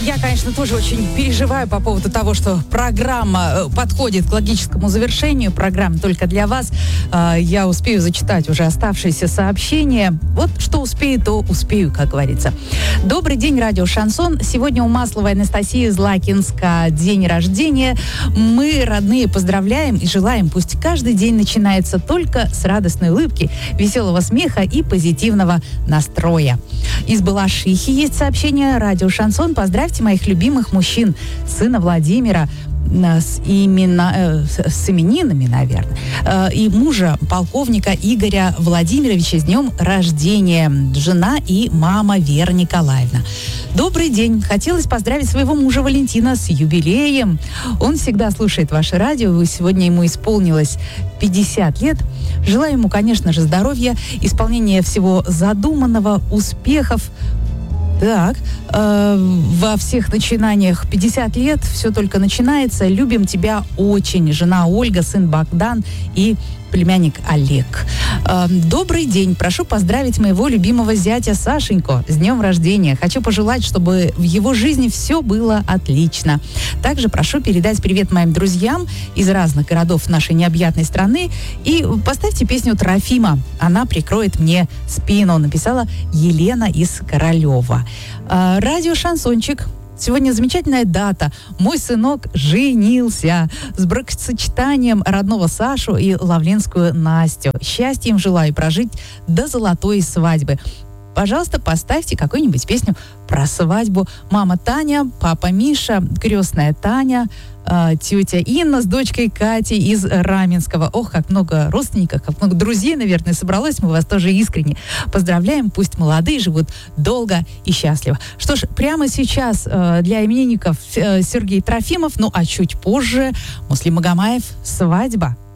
Я, конечно, тоже очень переживаю по поводу того, что программа подходит к логическому завершению. Программа только для вас. Я успею зачитать уже оставшиеся сообщения. Вот что успею, то успею, как говорится. Добрый день, радио «Шансон». Сегодня у Масловой Анастасии из Лакинска день рождения. Мы, родные, поздравляем и желаем, пусть каждый день начинается только с радостной улыбки, веселого смеха и позитивного настроя. Из Балашихи есть сообщение. Радио «Шансон». Поздравьте моих любимых мужчин, сына Владимира с именинами, наверное, и мужа полковника Игоря Владимировича с днем рождения, жена и мама Вера Николаевна. Добрый день. Хотелось поздравить своего мужа Валентина с юбилеем. Он всегда слушает ваше радио. Сегодня ему исполнилось 50 лет. Желаю ему, конечно же, здоровья, исполнения всего задуманного, успехов. Так, во всех начинаниях 50 лет, все только начинается. Любим тебя очень. Жена Ольга, сын Богдан и племянник Олег. Добрый день. Прошу поздравить моего любимого зятя Сашеньку с днем рождения. Хочу пожелать, чтобы в его жизни все было отлично. Также прошу передать привет моим друзьям из разных городов нашей необъятной страны. И поставьте песню Трофима. Она прикроет мне спину. Написала Елена из Королева. Радио «Шансончик». Сегодня замечательная дата. Мой сынок женился с бракосочетанием родного Сашу и лавлинскую Настю. Счастья им желаю прожить до золотой свадьбы. Пожалуйста, поставьте какую-нибудь песню про свадьбу. Мама Таня, папа Миша, крестная Таня, тетя Инна с дочкой Катей из Раменского. Ох, как много родственников, как много друзей, наверное, собралось. Мы вас тоже искренне поздравляем. Пусть молодые живут долго и счастливо. Что ж, прямо сейчас для именинников Сергей Трофимов, ну а чуть позже Муслим Магомаев «Свадьба».